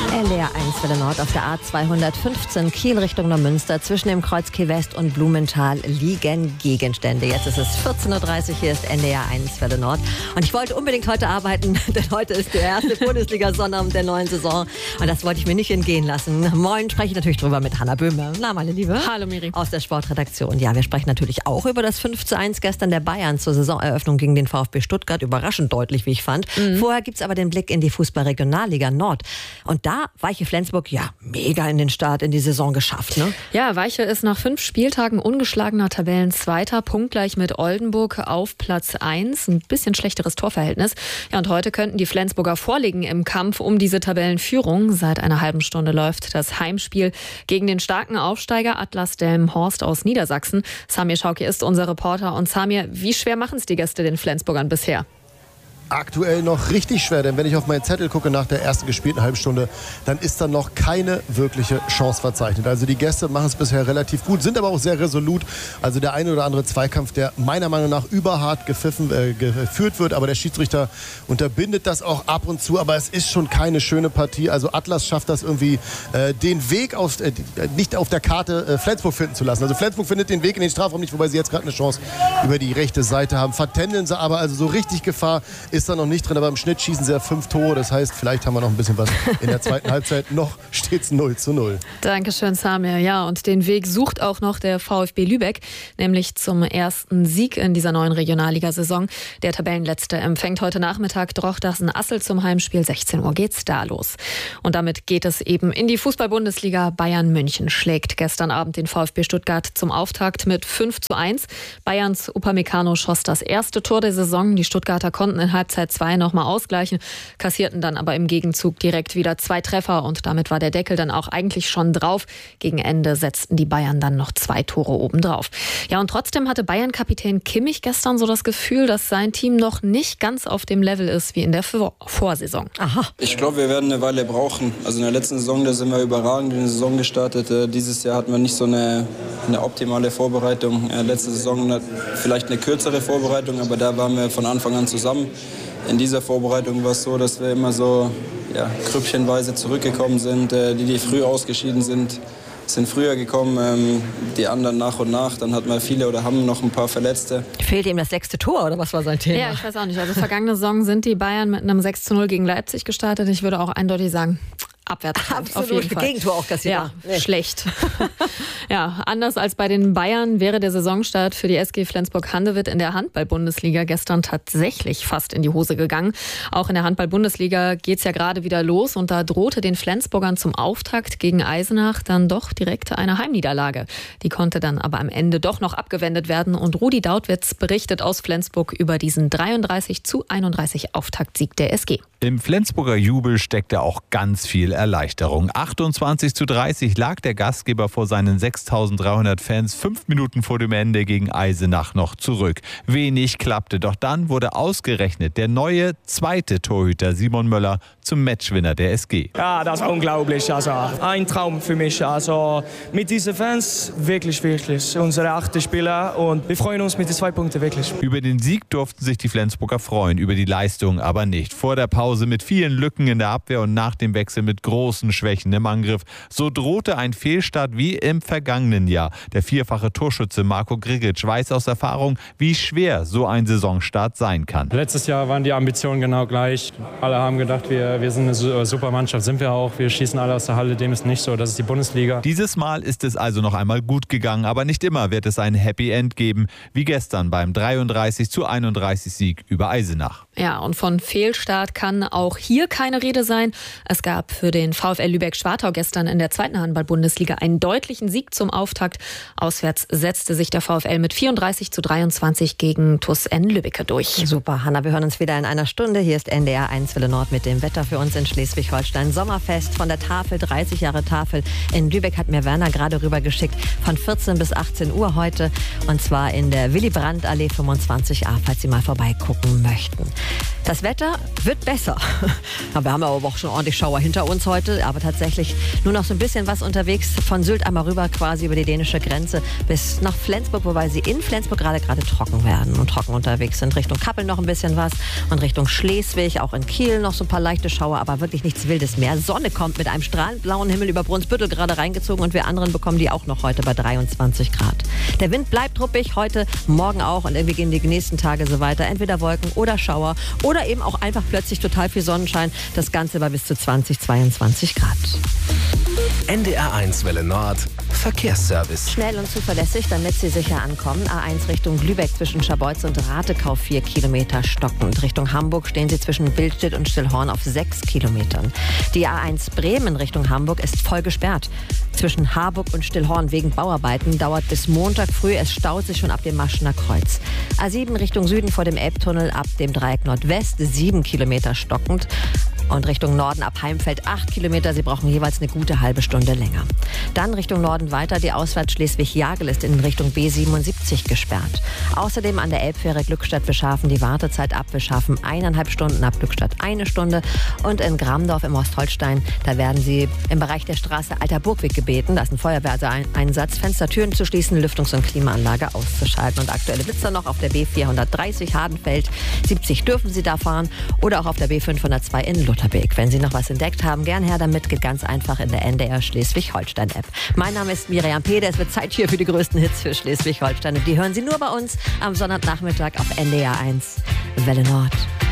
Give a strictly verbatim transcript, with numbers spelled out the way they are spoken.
L R eins Welle Nord auf der A zweihundertfünfzehn Kiel Richtung Neumünster. Zwischen dem Kreuz Kiel West und Blumenthal liegen Gegenstände. Jetzt ist es vierzehn Uhr dreißig, hier ist N D R eins Welle Nord. Und ich wollte unbedingt heute arbeiten, denn heute ist der erste Bundesliga-Sonnabend der neuen Saison. Und das wollte ich mir nicht entgehen lassen. Moin, spreche ich natürlich drüber mit Hanna Böhmer. Na, meine Liebe. Hallo, Miri. Aus der Sportredaktion. Ja, wir sprechen natürlich auch über das fünf zu eins gestern der Bayern zur Saisoneröffnung gegen den VfB Stuttgart. Überraschend deutlich, wie ich fand. Mhm. Vorher gibt es aber den Blick in die Fußball-Regionalliga Nord. Und da Weiche Flensburg, ja, mega in den Start in die Saison geschafft, ne? Ja, Weiche ist nach fünf Spieltagen ungeschlagener Tabellenzweiter, punktgleich mit Oldenburg auf Platz eins. Ein bisschen schlechteres Torverhältnis. Ja, und heute könnten die Flensburger vorlegen im Kampf um diese Tabellenführung. Seit einer halben Stunde läuft das Heimspiel gegen den starken Aufsteiger Atlas Delmenhorst aus Niedersachsen. Samir Schauki ist unser Reporter. Und Samir, wie schwer machen es die Gäste den Flensburgern bisher? Aktuell noch richtig schwer, denn wenn ich auf meinen Zettel gucke nach der ersten gespielten Halbstunde, dann ist da noch keine wirkliche Chance verzeichnet. Also die Gäste machen es bisher relativ gut, sind aber auch sehr resolut. Also der eine oder andere Zweikampf, der meiner Meinung nach überhart gepfiffen, äh, geführt wird, aber der Schiedsrichter unterbindet das auch ab und zu, aber es ist schon keine schöne Partie. Also Atlas schafft das irgendwie, äh, den Weg auf, äh, nicht auf der Karte äh, Flensburg finden zu lassen. Also Flensburg findet den Weg in den Strafraum nicht, wobei sie jetzt gerade eine Chance über die rechte Seite haben. Vertändeln sie aber, also so richtig Gefahr ist da noch nicht drin, aber im Schnitt schießen sie ja fünf Tore. Das heißt, vielleicht haben wir noch ein bisschen was in der zweiten Halbzeit. Noch steht es null zu null. Dankeschön, Samir. Ja, und den Weg sucht auch noch der VfB Lübeck, nämlich zum ersten Sieg in dieser neuen Regionalliga-Saison. Der Tabellenletzte empfängt heute Nachmittag Drochtersen-Assel zum Heimspiel. sechzehn Uhr geht's da los. Und damit geht es eben in die Fußball-Bundesliga. Bayern München schlägt gestern Abend den VfB Stuttgart zum Auftakt mit fünf zu eins. Bayerns Upamecano schoss das erste Tor der Saison. Die Stuttgarter konnten in Halbzeit zwei nochmal ausgleichen, kassierten dann aber im Gegenzug direkt wieder zwei Treffer und damit war der Deckel dann auch eigentlich schon drauf. Gegen Ende setzten die Bayern dann noch zwei Tore obendrauf. Ja, und trotzdem hatte Bayern-Kapitän Kimmich gestern so das Gefühl, dass sein Team noch nicht ganz auf dem Level ist wie in der Vor- Vorsaison. Aha. Ich glaube, wir werden eine Weile brauchen. Also in der letzten Saison, da sind wir überragend in die Saison gestartet. Dieses Jahr hatten wir nicht so eine, eine optimale Vorbereitung. Letzte Saison vielleicht eine kürzere Vorbereitung, aber da waren wir von Anfang an zusammen. In dieser Vorbereitung war es so, dass wir immer so ja, krüppchenweise zurückgekommen sind. Die, die früh ausgeschieden sind, sind früher gekommen. Die anderen nach und nach. Dann hatten wir viele oder haben noch ein paar Verletzte. Fehlt ihm das sechste Tor oder was war sein Thema? Ja, ich weiß auch nicht. Also vergangene Saison sind die Bayern mit einem sechs zu null gegen Leipzig gestartet. Ich würde auch eindeutig sagen, abwärts. Absolut, auf jeden Fall. Gegentor auch kassiert. Ja, nee. schlecht. Ja, anders als bei den Bayern wäre der Saisonstart für die S G Flensburg-Handewitt in der Handball-Bundesliga gestern tatsächlich fast in die Hose gegangen. Auch in der Handball-Bundesliga geht es ja gerade wieder los und da drohte den Flensburgern zum Auftakt gegen Eisenach dann doch direkt eine Heimniederlage. Die konnte dann aber am Ende doch noch abgewendet werden und Rudi Dautwitz berichtet aus Flensburg über diesen dreiunddreißig zu einunddreißig Auftaktsieg der S G. Im Flensburger Jubel steckte auch ganz viel Erleichterung. achtundzwanzig zu dreißig lag der Gastgeber vor seinen sechstausenddreihundert Fans fünf Minuten vor dem Ende gegen Eisenach noch zurück. Wenig klappte, doch dann wurde ausgerechnet der neue zweite Torhüter Simon Möller zum Matchwinner der S G. Ja, das war unglaublich. Also ein Traum für mich. Also mit diesen Fans wirklich, wirklich. Unsere achte Spieler und wir freuen uns mit den zwei Punkten wirklich. Über den Sieg durften sich die Flensburger freuen, über die Leistung aber nicht. Vor der Pause mit vielen Lücken in der Abwehr und nach dem Wechsel mit großen Schwächen im Angriff. So drohte ein Fehlstart wie im vergangenen Jahr. Der vierfache Torschütze Marco Grigic weiß aus Erfahrung, wie schwer so ein Saisonstart sein kann. Letztes Jahr waren die Ambitionen genau gleich. Alle haben gedacht, wir, wir sind eine super Mannschaft, sind wir auch. Wir schießen alle aus der Halle, dem ist nicht so. Das ist die Bundesliga. Dieses Mal ist es also noch einmal gut gegangen, aber nicht immer wird es ein Happy End geben, wie gestern beim dreiunddreißig zu einunddreißig Sieg über Eisenach. Ja, und von Fehlstart kann auch hier keine Rede sein. Es gab für den VfL Lübeck-Schwartau gestern in der zweiten Handball-Bundesliga einen deutlichen Sieg zum Auftakt. Auswärts setzte sich der VfL mit vierunddreißig zu dreiundzwanzig gegen TuS N Lübbecke durch. Super, Hanna, wir hören uns wieder in einer Stunde. Hier ist N D R eins Welle Nord mit dem Wetter für uns in Schleswig-Holstein. Sommerfest von der Tafel, dreißig Jahre Tafel. In Lübeck hat mir Werner gerade rübergeschickt. Von vierzehn bis achtzehn Uhr heute. Und zwar in der Willy-Brandt-Allee fünfundzwanzig a, falls Sie mal vorbeigucken möchten. Das Wetter wird besser. Wir haben aber auch schon ordentlich Schauer hinter uns heute, aber tatsächlich nur noch so ein bisschen was unterwegs von Sylt einmal rüber quasi über die dänische Grenze bis nach Flensburg, wobei sie in Flensburg gerade gerade trocken werden und trocken unterwegs sind. Richtung Kappeln noch ein bisschen was und Richtung Schleswig, auch in Kiel noch so ein paar leichte Schauer, aber wirklich nichts Wildes mehr. Sonne kommt mit einem strahlend blauen Himmel über Brunsbüttel gerade reingezogen und wir anderen bekommen die auch noch heute bei dreiundzwanzig Grad. Der Wind bleibt ruppig, heute, morgen auch und irgendwie gehen die nächsten Tage so weiter. Entweder Wolken oder Schauer oder eben auch einfach plötzlich total viel Sonnenschein. Das Ganze bei bis zu zwanzig, zweiundzwanzig Grad. N D R eins Welle Nord, Verkehrsservice. Schnell und zuverlässig, damit Sie sicher ankommen. A eins Richtung Lübeck zwischen Scharbeutz und Ratekau vier Kilometer stockend. Richtung Hamburg stehen Sie zwischen Billstedt und Stillhorn auf sechs Kilometern. Die A eins Bremen Richtung Hamburg ist voll gesperrt. Zwischen Harburg und Stillhorn wegen Bauarbeiten dauert bis Montag früh. Es staut sich schon ab dem Maschener Kreuz. A sieben Richtung Süden vor dem Elbtunnel ab dem Dreieck Nordwest sieben Kilometer stockend. Und Richtung Norden ab Heimfeld acht Kilometer. Sie brauchen jeweils eine gute halbe Stunde länger. Dann Richtung Norden weiter. Die Ausfahrt Schleswig-Jagel ist in Richtung B siebenundsiebzig gesperrt. Außerdem an der Elbfähre Glückstadt-Wischhafen die Wartezeit ab Wischhafen eineinhalb Stunden, ab Glückstadt eine Stunde. Und in Gramdorf im Ostholstein, da werden Sie im Bereich der Straße Alter Burgweg gebeten. Da ist ein Feuerwehreinsatz, Fenstertüren zu schließen, Lüftungs- und Klimaanlage auszuschalten. Und aktuelle Blitzer noch auf der B vierhundertdreißig Hardenfeld. siebzig dürfen Sie da fahren. Oder auch auf der B fünfhundertzwei in Lutherbeek. Wenn Sie noch was entdeckt haben, gern her damit. Geht ganz einfach in der N D R Schleswig-Holstein-App. Mein Name ist Miriam Peder. Es wird Zeit hier für die größten Hits für Schleswig-Holstein. Und die hören Sie nur bei uns am Sonntagnachmittag auf N D R eins Welle Nord.